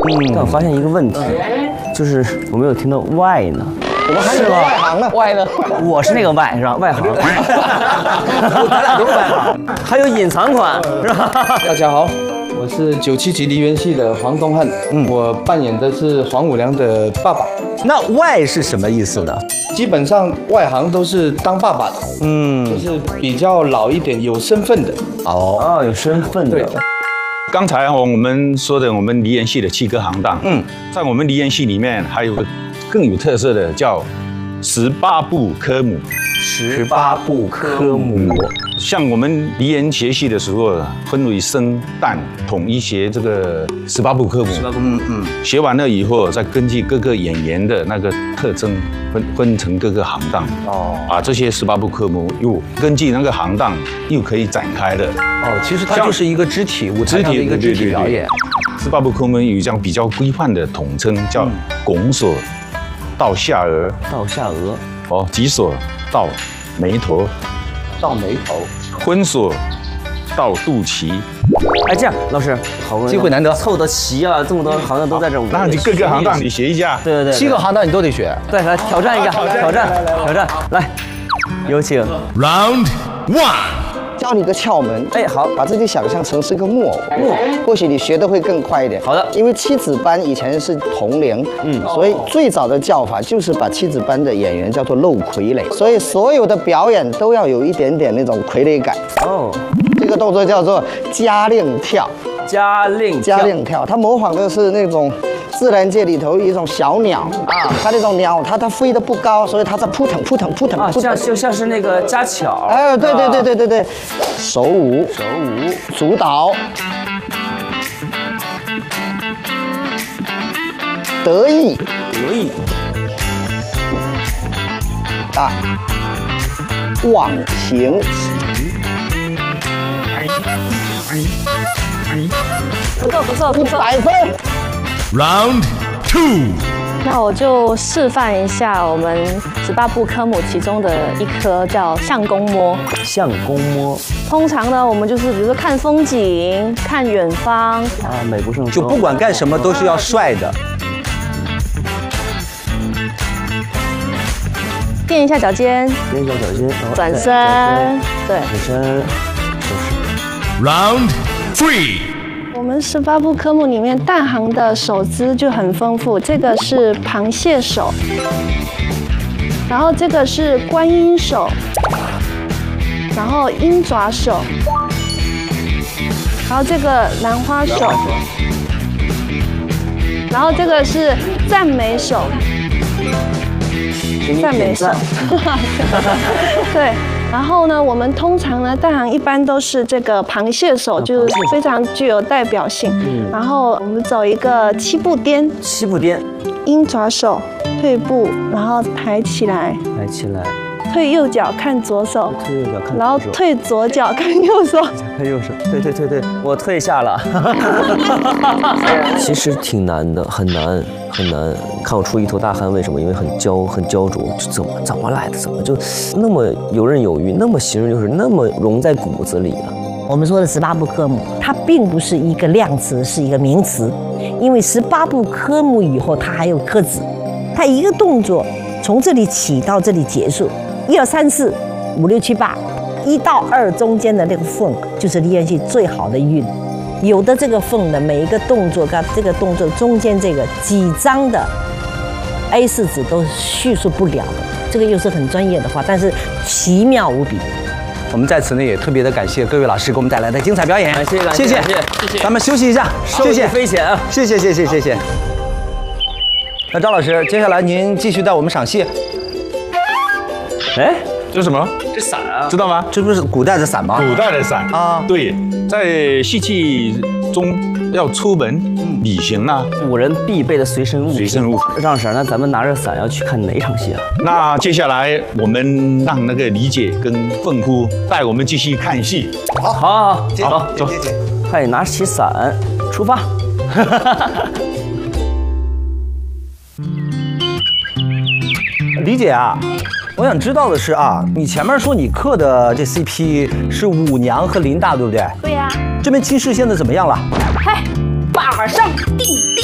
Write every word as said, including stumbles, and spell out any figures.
嗯，但我发现一个问题，就是我没有听到外呢。 我们还有外行呢， 外呢？我是那个外是吧？外行。咱俩都是外行。还有隐藏款是吧？ 大家好，我是九七级梨园戏的黄东汉，嗯，我扮演的是黄五娘的爸爸。 那外是什么意思呢？ 基本上外行都是当爸爸的，嗯，就是比较老一点、有身份的。 哦哦，有身份的。 刚才我们说的我们梨园戏的七个行当，嗯，在我们梨园戏里面还有个更有特色的叫十八部科目。 十八部科目， 像我们梨园学戏的时候，分为生旦统一学这个十八部科目。十八部，嗯嗯。学完了以后，再根据各个演员的那个特征分分成各个行当。哦。啊，这些十八部科目又根据那个行当又可以展开的。 哦，其实它就是一个肢体舞台上的一个肢体表演。 十八部科目有一样比较规范的统称，叫拱锁到下颚。 到下颚。 哦，棘锁到眉头， 到眉头， 婚锁到肚脐。 哎，这样老师，好机会难得， 凑得齐啊，这么多行当都在这儿。 那你各个行当你学一下。 对对对， 七个行当你都得学。 对，来挑战一下，挑战挑战，来，有请 Round One。 教你个窍门， 哎，好， 把自己想象成是个木偶，木偶，或许你学的会更快一点。 好的， 因为七子班以前是铜铃，嗯，所以最早的叫法就是把七子班的演员叫做漏傀儡，所以所有的表演都要有一点点那种傀儡感。哦，这个动作叫做加令跳， 加令加令跳，它模仿的是那种自然界里头一种小鸟啊，它那种鸟，它它飞得不高，所以它在扑腾扑腾扑腾啊，像就像是那个家巧。 哎，对对对对对对，手舞手舞， 主导，得意得意， 啊，忘形。 不错不错不错， 百分。 Round Two。 那我就示范一下我们十八部科目其中的一科叫相公摸。 相公摸。 通常呢，我们就是比如说看风景、看远方啊，美不胜收。 就不管干什么都是要帅的。 垫一下脚尖， 垫一下脚尖， 转身，对， 转身，就是。 Round Three。 我们十八部科目里面，大行的手姿就很丰富。这个是螃蟹手，然后这个是观音手，然后鹰爪手，然后这个兰花手，然后这个是赞美手，赞美手，对。然后呢，我们通常呢，大行一般都是这个螃蟹手，就是非常具有代表性。嗯、然后我们走一个七步颠， 七步颠， 鹰爪手，退步，然后抬起来， 抬起来， 退右脚看左手， 退右脚看左手， 然后退左脚看右手， 看右手，对对对对，我退下了。其实挺难的，很难很难。看我出一头大汗，为什么？因为很焦很焦灼，怎么怎么来的？怎么就那么游刃有余，那么行云流水，那么融在骨子里啊？ 我们说的十八部科目，它并不是一个量词，是一个名词，因为十八部科目以后，它还有科子，它一个动作从这里起到这里结束，一二三四五六七八，一到二中间的那个缝，就是梨园戏最好的韵。有的这个缝的每一个动作跟这个动作中间这个几张的 A 四 纸都叙述不了的，这个又是很专业的话，但是奇妙无比。 我们在此呢也特别的感谢各位老师给我们带来的精彩表演， 谢谢谢谢谢谢，咱们休息一下，谢谢非浅啊， 谢谢谢谢谢谢。那张老师，接下来您继续带我们赏戏。 哎，这是什么？ 这伞啊， 知道吗？ 这不是古代的伞吗？ 古代的伞啊，对，在戏剧中要出门旅行啊， 古人必备的随身物。 随身物。 让婶，那咱们拿着伞要去看哪场戏啊？ 那接下来我们让那个李姐跟凤姑带我们继续看戏。 好，好，好， 好， 走，快点拿起伞，出发。 李姐啊，我想知道的是啊，你前面说你刻的这 C P 是五娘和林大，对不对？ 对呀。 这边气势现在怎么样了？ 嗨，马上定定。